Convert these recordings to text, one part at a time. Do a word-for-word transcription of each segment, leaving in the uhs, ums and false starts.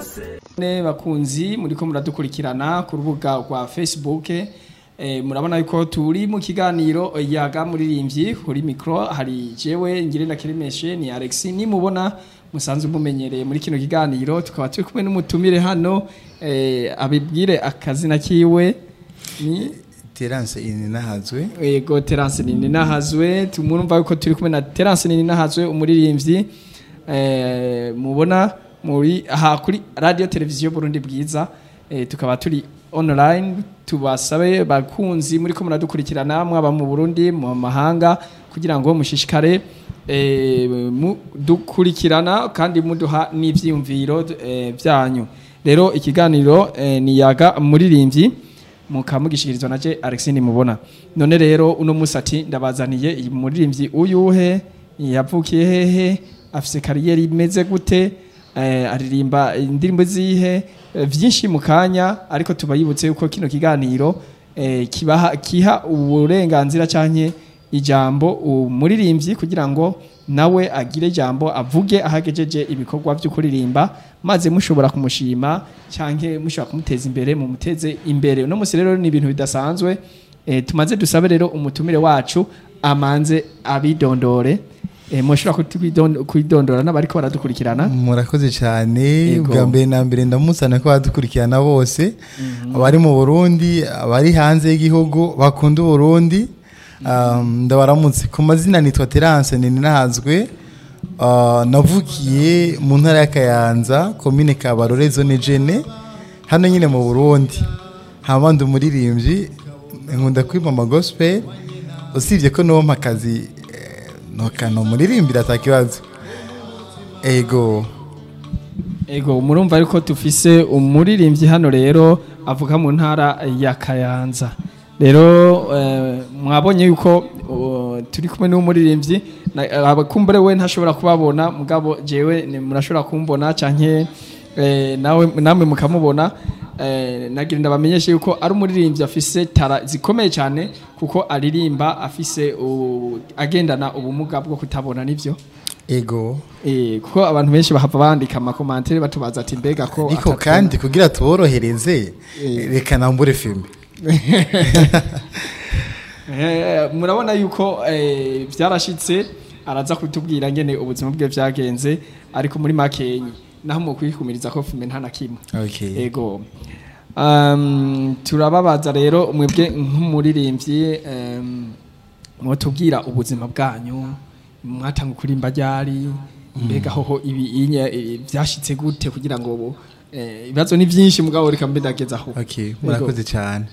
Ne bakunzi muriko muradukurikirana ku rubuga rwa Facebook eh, murabona yuko turi mu kiganiro yaga muririmbyi kuri micro hari jewe ngirenda kiremeshe ni Alex ni mubona musanzwe mumenyereye muri kino kiganiro tukaba turi kumwe n'umutumire hano eh, abibwire akazina kiwe ni Terence Ninahazwe. Yego Terence Ninahazwe tumurumva yuko turi kumwe na Terence Ninahazwe umuririmbyi eh, mubona muri aha kuri radio televiziyo Burundi bwiza eh, tukaba turi online tubasabe bakunzi muri ko muradukurikirana mwaba mu Burundi mu mahanga kugira ngo mushishikare eh, mu dukurikirana kandi muduha n'ivyiyumviro eh, byanyu rero ikiganiro eh, ni yaga muririmbyi mukamugishikirizwa naje Alexine mubona none rero uno musati ndabazaniye iyi muririmbyi uyuhe yavukiye hehe afise kariyeri imeze gute eh, aririmba indirimbo zihe eh, vyinshi mukanya ariko tubayibutse yuko kino kiganiro eh, kibaha kiha uburenganzira canke ijambo umuririmbyi kugira ngo nawe agire ijambo avuge ahagejeje ibikorwa byo kuririmba maze mushobora kumushima canke mushobora kumuteza imbere mu muteze imbere no musi rero ni ibintu bidasanzwe eh, tumaze dusabe rero umutumire wacu amanze abidondore eh, mushobora kwidondora n'abariko baradukurikirana. Murakoze cyane bwa mbere na mbere ndamusana ko badukurikirana bose mm -hmm. abari mu Burundi abari hanze y'igihugu bakunda Burundi. Um, ndabaramutse ku mazina nitwa Terence Ninahazwe uh, navukiye mu ntara ya Kayanza komine Kabarore zone Jene hano nyine mu Burundi habandi umuririmbyi nkunda kwimama gospel usibye ko no mpakazi eh, no kano muririmbira atakibazo ego ego murumva ariko tufise umuririmbyi hano rero avuga mu ntara ya Kayanza rero uh, mwabonye yuko uh, turi kumwe n'umuririmbyi abakumbure we ntashobora kubabona mugabo jewe murashobora kumbona canke eh, nawe namwe mukamubona eh, nagira ndabamenyeshe yuko ari umuririmbyi afise tara zikomeye cyane kuko aririmba afise uh, agendana ubumuga bwo kutabona nivyo ego eh kuko abantu benshi bahava bandika ama commentaire batubaza ati mbega ko ariko kandi kugira tuborohereze eh. reka nambure filme eh murabona yuko eh byarashitse araza kutubwira ngene ubuzima bwe byagenze ariko muri makenyi naho mu kwikumiriza ko filme nta nakimwe okay ego um turababaza rero mwebwe nk'umuririmbyi um mutubwira ubuzima bwanyu mwatanga kurimba ryari mbega hoho ibi byashitse gute kugira ngo eh ibibazo ni byinshi mugabo reka mbedageza aho okay murakoze cyane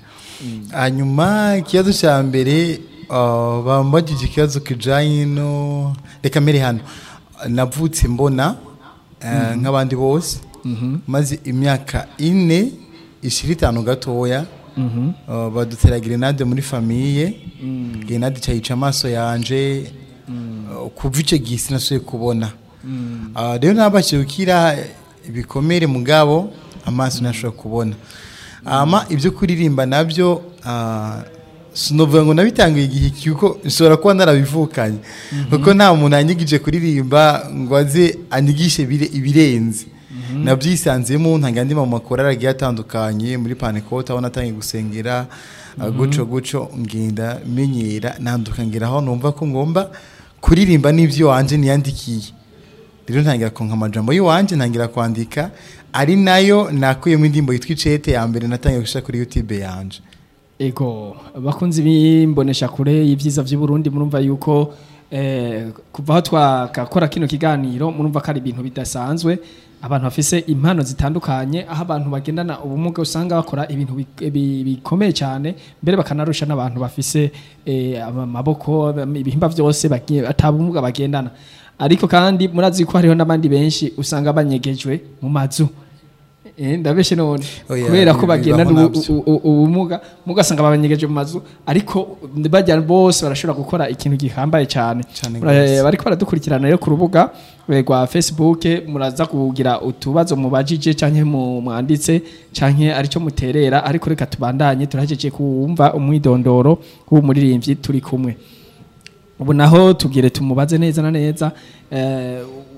hanyuma ikibazo cya mbere uh, bambagije ikibazo kijanye no reka mbere hano navutse mbona uh, mm -hmm. nk'abandi bose mm -hmm. maze imyaka ine ishira itanu gatoya mm -hmm. uh, badutera grenade muri famille mm. grenade cyayica amaso yanje mm. uh, kuva ico gisi nasuye kubona mm. uh, rero nabashikira ibikomere mugabo amaso nashobora kubona ama ibyo kuririmba nabyo ah sinovuga ngo nabitangiye igihe cyuko nshobora kuba narabivukanye kuko nta muntu anyigije kuririmba ngo aze anyigishe bire ibirenze nabyisanzemo ntangandi mu makora aragiye atandukanye muri Panekota aho natangiye gusengera guco guco ngenda menyera nandukangira aho numva ko ngomba kuririmba n'ivyo wanje niyandikiye rero ntangira konka amajambo y'uwanje ntangira kwandika ari nayo nakuyemo indimbo yitwa Icete ya mbere natangiye gushaka kuri YouTube yanje ego bakunzi bimbonesha kure y'ivyiza vy'u Burundi murumva yuko eh kuva aho twakakora kino kiganiro murumva ko ari ibintu bidasanzwe abantu bafise impano zitandukanye aho abantu bagendana ubumuga usanga bakora ibintu bikomeye cyane mbere bakanarusha n'abantu bafise eh amaboko ibihimba byose atabumuga bagendana ariko kandi murazi ko hariho n'abandi benshi usanga banyegejwe mu mazu eh ndabeshe none kubera ko bagenda ubumuga mugasanga babanyegeje mu mazu ariko bajya bose barashobora gukora ikintu gihambaye cyane bariko baradukurikirana rero ku rubuga rwa Facebook muraza kugira utubazo mubajije canke mu mwanditse canke arico muterera ariko reka tubandanye turahejeje kumva umwidondoro w'umuririmbyi turi kumwe ubu naho tugire tumubaze neza na neza eh